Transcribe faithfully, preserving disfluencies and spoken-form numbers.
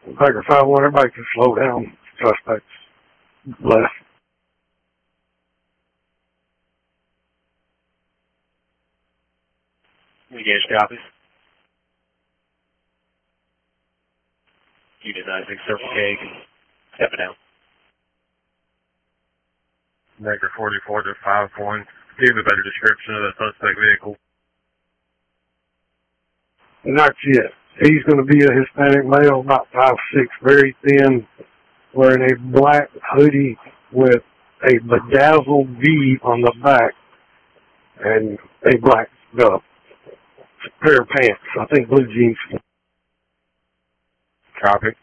Baker five one, everybody can slow down. Suspects left. Engage copy. Unit nine six Circle K, stepping down. Baker forty-four to five one. Give a better description of the suspect vehicle. Not yet. He's going to be a Hispanic male, about five six, very thin, wearing a black hoodie with a bedazzled V on the back and a black uh, pair of pants. I think blue jeans. Copy.